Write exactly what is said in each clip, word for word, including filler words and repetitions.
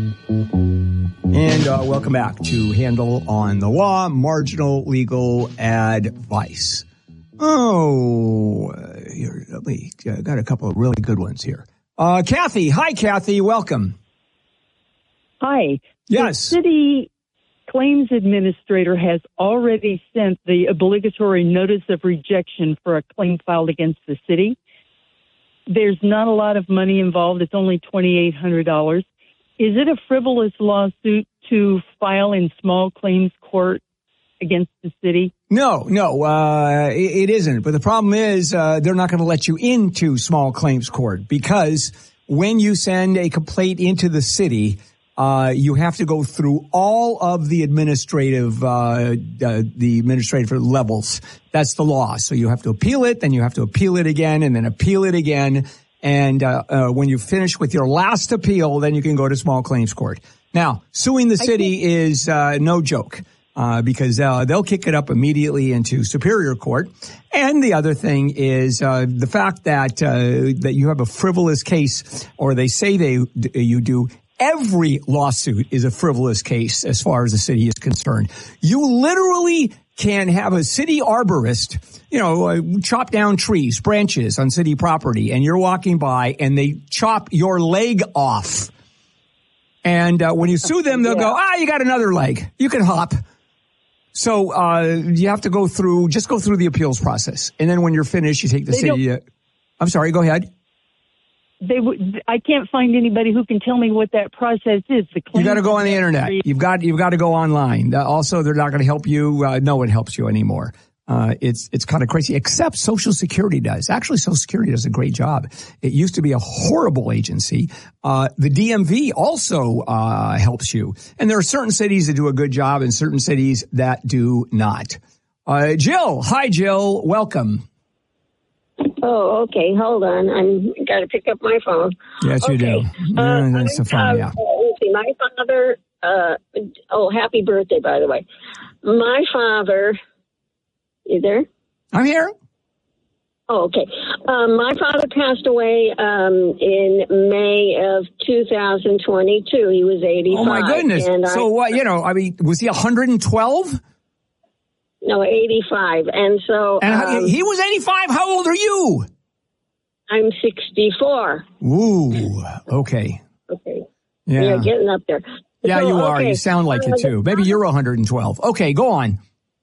And uh, welcome back to Handle on the Law, Marginal Legal Advice. Oh, uh, here, let me, I got a couple of really good ones here. Uh, Kathy. Hi, Kathy. Welcome. Hi. Yes. The city claims administrator has already sent the obligatory notice of rejection for a claim filed against the city. There's not a lot of money involved. It's only twenty-eight hundred dollars. Is it a frivolous lawsuit to file in small claims court against the city? No, no, uh, it, it isn't. But the problem is uh, they're not going to let you into small claims court because when you send a complaint into the city, uh, you have to go through all of the administrative, uh, uh, the administrative levels. That's the law. So you have to appeal it, then you have to appeal it again, and then appeal it again. And uh, uh, when you finish with your last appeal, then you can go to small claims court. Now, suing the city is uh, no joke uh, because uh, they'll kick it up immediately into Superior Court. And the other thing is uh, the fact that uh, that you have a frivolous case, or they say they you do. Every lawsuit is a frivolous case as far as the city is concerned. You literally can have a city arborist, you know, uh, chop down trees, branches on city property, and you're walking by and they chop your leg off. And uh, when you sue them, they'll yeah. go, ah, you got another leg. You can hop. So uh, you have to go through, just go through the appeals process. And then when you're finished, you take the they city. Uh, I'm sorry, go ahead. They would. I can't find anybody who can tell me what that process is. The you got to go on the internet. You've got you've got to go online. Uh, also, they're not going to help you. Uh, no one helps you anymore. Uh, it's it's kind of crazy. Except Social Security does. Actually, Social Security does a great job. It used to be a horrible agency. Uh, the D M V also uh, helps you, and there are certain cities that do a good job, and certain cities that do not. Uh, Jill, hi Jill, welcome. Oh, okay. Hold on. I'm got to pick up my phone. Yes, okay. you do. Uh, yeah, that's the phone, yeah. Uh, let's see. My father, uh, oh, happy birthday, by the way. My father, you there? I'm here. Oh, okay. Um, my father passed away um, in May of two thousand twenty-two. He was eighty-five. Oh, my goodness. And so, I, what, you know, I mean, was he one hundred twelve? No, eighty-five. And so... And um, he was eighty-five. How old are you? I'm sixty-four. Ooh, okay. Okay. Yeah. You're getting up there. Yeah, so, you are. okay. You sound like it, too. Maybe you're one hundred twelve. Okay, go on.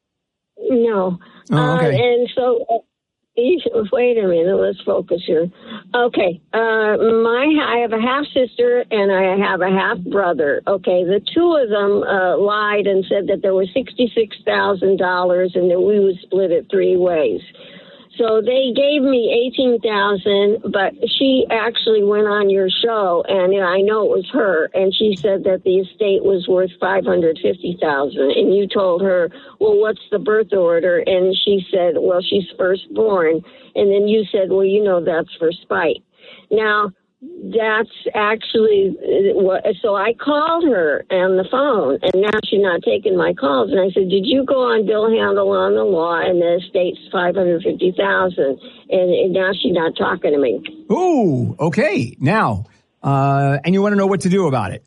No. Oh, okay. Uh, and so... Uh, Wait a minute, let's focus here. Okay, uh, my I have a half sister and I have a half brother. Okay, the two of them uh, lied and said that there was sixty-six thousand dollars and that we would split it three ways. So they gave me eighteen thousand, but she actually went on your show, and I know it was her, and she said that the estate was worth five hundred fifty thousand, and you told her, well, what's the birth order? And she said, well, she's firstborn, and then you said, well, you know, that's for spite. Now, that's actually what, so I called her on the phone, and now she's not taking my calls. And I said, did you go on Bill Handle on the Law, and the estate's five hundred fifty thousand dollars, and, and now she's not talking to me. Ooh, okay. Now, uh, and you want to know what to do about it?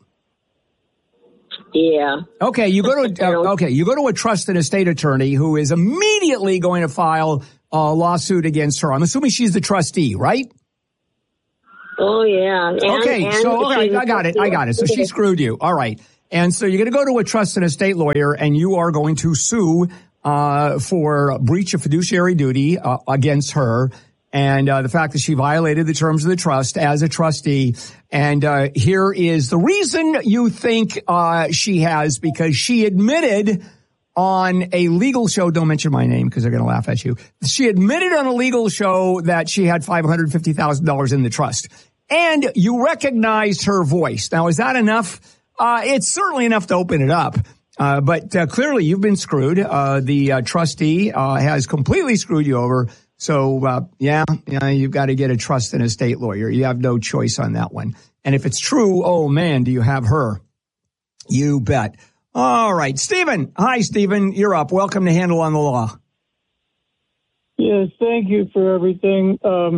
Yeah. Okay, you go to, uh, okay, you go to a trust and estate attorney who is immediately going to file a lawsuit against her. I'm assuming she's the trustee, right? Oh, yeah. And, okay, and so okay, I got it. I got it. So she screwed you. All right. And so you're going to go to a trust and estate lawyer, and you are going to sue uh for breach of fiduciary duty uh, against her, and uh, the fact that she violated the terms of the trust as a trustee. And uh here is the reason you think uh she has, because she admitted on a legal show, don't mention my name because they're going to laugh at you. She admitted on a legal show that she had five hundred fifty thousand dollars in the trust. And you recognized her voice. Now, is that enough? Uh, it's certainly enough to open it up. Uh, but uh, clearly you've been screwed. Uh, the uh, trustee uh, has completely screwed you over. So, uh, yeah, yeah, you've got to get a trust and estate lawyer. You have no choice on that one. And if it's true, oh, man, do you have her? You bet. All right. Stephen. Hi, Stephen. You're up. Welcome to Handle on the Law. Yes, thank you for everything. Um,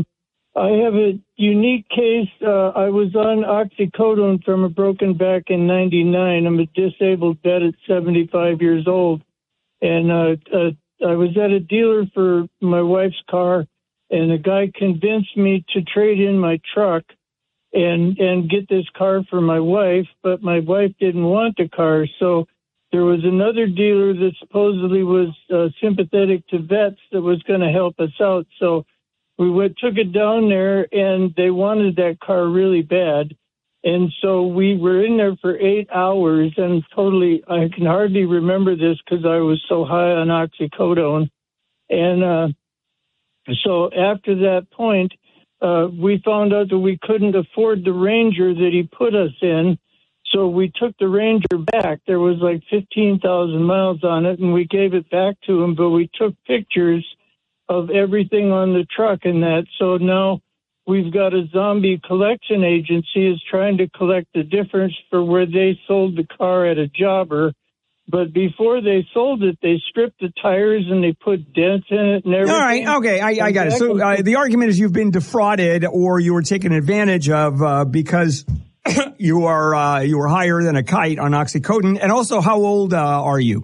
I have a unique case. Uh, I was on oxycodone from a broken back in ninety-nine. I'm a disabled vet at seventy-five years old. And uh, uh, I was at a dealer for my wife's car, and a guy convinced me to trade in my truck and and get this car for my wife, but my wife didn't want the car. So there was another dealer that supposedly was uh, sympathetic to vets that was going to help us out. So we went, took it down there, and they wanted that car really bad. And so we were in there for eight hours, and totally, I can hardly remember this because I was so high on oxycodone. And uh, so after that point, uh, we found out that we couldn't afford the Ranger that he put us in. So we took the Ranger back. There was like fifteen thousand miles on it, and we gave it back to him, but we took pictures of everything on the truck and that. So now we've got a zombie collection agency is trying to collect the difference for where they sold the car at a jobber. But before they sold it, they stripped the tires and they put dents in it and everything. All right, okay, I, I got it. So uh, the argument is you've been defrauded or you were taken advantage of uh, because you are uh, you were higher than a kite on oxycodone. And also, how old uh, are you?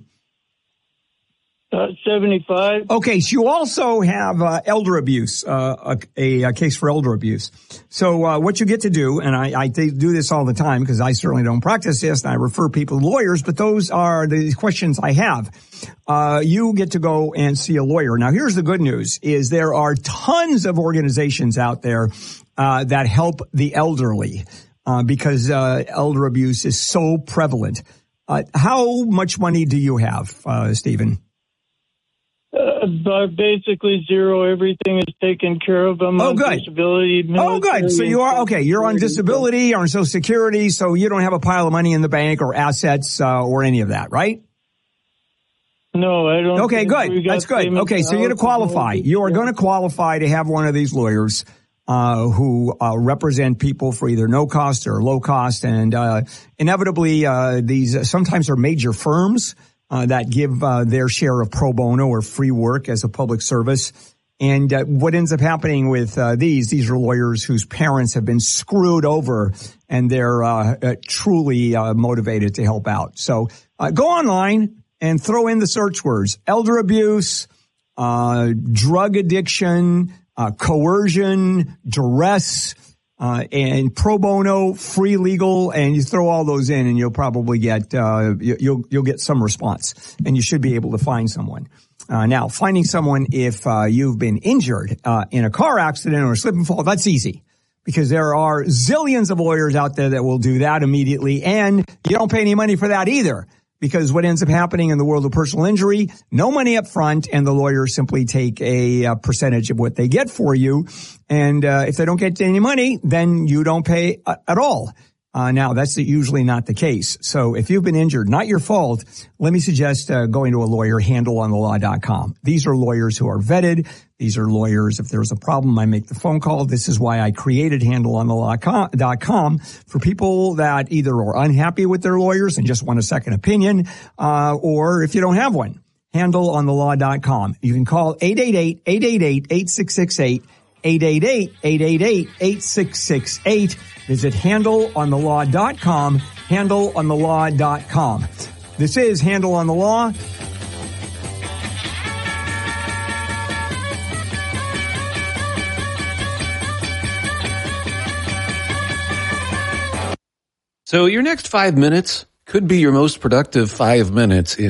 Uh, seventy-five. Okay, so you also have uh, elder abuse, uh, a, a case for elder abuse. So uh, what you get to do, and I, I do this all the time because I certainly don't practice this, and I refer people to lawyers, but those are the questions I have. Uh, you get to go and see a lawyer. Now, here's the good news, is there are tons of organizations out there uh, that help the elderly uh, because uh, elder abuse is so prevalent. Uh, how much money do you have, uh, Stephen? Uh, but basically zero. Everything is taken care of. I'm oh, on good. disability. Oh, good. So you are, okay, you're on disability, you're on Social Security, so you don't have a pile of money in the bank or assets uh, or any of that, right? No, I don't. Okay, good. That's good. Okay, so you're going to qualify. You are going to qualify to have one of these lawyers uh who uh represent people for either no cost or low cost. And uh inevitably, uh these sometimes are major firms Uh, that give uh, their share of pro bono or free work as a public service. And uh, what ends up happening with uh, these, these are lawyers whose parents have been screwed over and they're uh, uh, truly uh, motivated to help out. So uh, go online and throw in the search words: elder abuse, uh, drug addiction, uh, coercion, duress, Uh, and pro bono, free legal, and you throw all those in and you'll probably get, uh, you'll, you'll get some response and you should be able to find someone. Uh, now finding someone if, uh, you've been injured, uh, in a car accident or a slip and fall, that's easy because there are zillions of lawyers out there that will do that immediately. And you don't pay any money for that either. Because what ends up happening in the world of personal injury, no money up front, and the lawyers simply take a, a percentage of what they get for you. And uh, if they don't get any money, then you don't pay uh, at all. Uh, now, that's usually not the case. So if you've been injured, not your fault, let me suggest uh, going to a lawyer, handle on the law dot com. These are lawyers who are vetted. These are lawyers, if there's a problem, I make the phone call. This is why I created handle on the law dot com for people that either are unhappy with their lawyers and just want a second opinion, uh, or if you don't have one, handle on the law dot com. You can call eight eight eight, eight eight eight, eight six six eight, eight eight eight, eight eight eight, eight six six eight. Visit handle on the law dot com, handle on the law dot com. This is Handle on the Law. So your next five minutes could be your most productive five minutes in